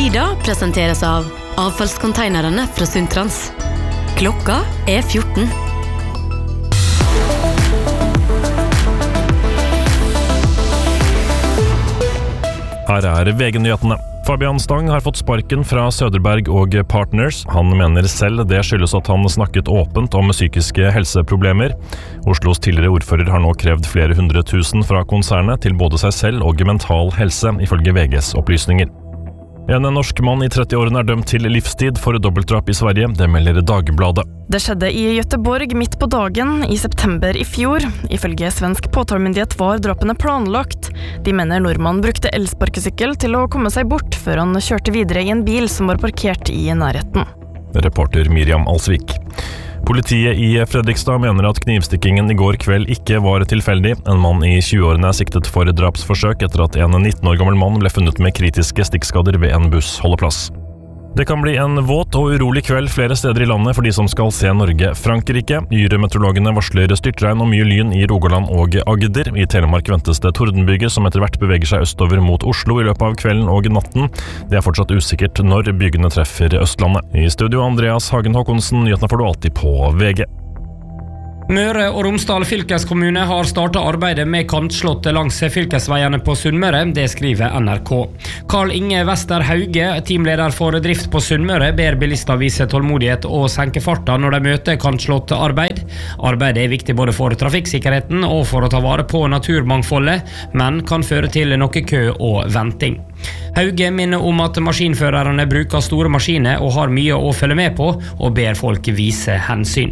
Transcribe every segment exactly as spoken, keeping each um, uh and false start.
Ida presenteres av avfallskonteinerne fra Suntrans. Klokka er fjorten. Her er V G-nyhetene. Fabian Stang har fått sparken fra Söderberg og Partners. Han mener selv det skyldes at han snakket åpent om psykiske helseproblemer. Oslos tidligere ordfører har nå krevd flere hundre tusen fra konsernet til både seg selv og mental helse, ifølge V G's opplysninger. En norsk mann i trettiårene er dømt til livstid for dobbeltdrap i Sverige, det melder Dagbladet. Det skjedde i Göteborg midt på dagen i september i fjor. Ifølge svensk påtalemyndighet var drapene planlagt. De mener nordmann brukte elsparkesykkel til å komme seg bort før han kjørte videre i en bil som var parkert i nærheten. Reporter Miriam Alsvik. Politiet i Fredrikstad mener at knivstikkingen i går kveld ikke var tilfeldig. En mann i tjueårene er siktet for drapsforsøk etter at en nitten år gammel mann ble funnet med kritiske stikkskader ved en bussholdeplass. Det kan bli en våt og urolig kveld flere steder i landet for de som skal se Norge-Frankrike. Yrmeteorologene varsler styrtregn og mye lyn i Rogaland og Agder. I Telemark ventes det tordenbyger som etter hvert beveger seg østover mot Oslo i løpet av kvelden og natten. Det er fortsatt usikkert når bygene treffer Østlandet. I studio Andreas Hagen Håkonsen, nyhetene får du alltid på V G. Møre og Romsdal fylkeskommune har startet arbeidet med kantslåtte langs fylkesveiene på Sunnmøre, det skriver N R K. Karl Inge Wester Hauge, teamleder for drift på Sunnmøre, ber bilister vise tålmodighet og senke farta når de møter kantslått arbeid. Arbeidet er viktig både for trafikksikkerheten og for å ta vare på naturmangfoldet, men kan føre til noe kø og venting. Hauge minner om at maskinførerne bruker store maskiner og har mye å følge med på, og ber folk vise hensyn.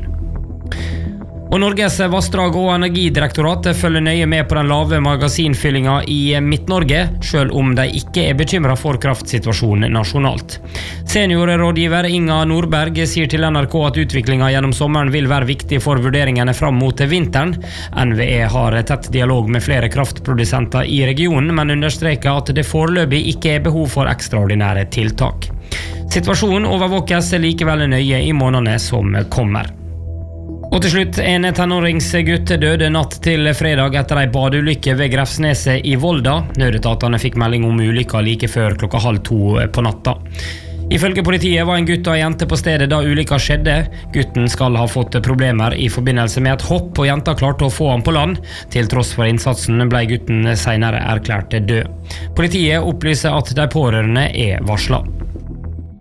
Og Norges vassdrag- og energidirektorat følger nøye med på den lave magasinfyllinga i Midt-Norge, selv om de ikke er bekymret for kraftsituasjonen nasjonalt. Seniorrådgiver Inga Nordberg sier til N R K at utviklinga gjennom sommeren vil være viktig for vurderingene fram mot vinteren. N V E har tett dialog med flere kraftprodusenter i regionen, men understreker at det foreløpig ikke er behov for ekstraordinære tiltak. Situasjonen overvåkes likevel nøye i månedene som kommer. Og til slutt, en tenåringsgutt døde natt til fredag etter en badeulykke ved Grefsneset i Volda. Nødetatene fikk melding om ulykka like før klokka halv to på natta. Ifølge politiet var en gutt og en jente på stedet da ulykka skjedde. Gutten skal ha fått problemer i forbindelse med et hopp, og jenta klarte å få han på land. Til tross for innsatsen ble gutten senere erklært død. Politiet opplyser at de pårørende er varslet.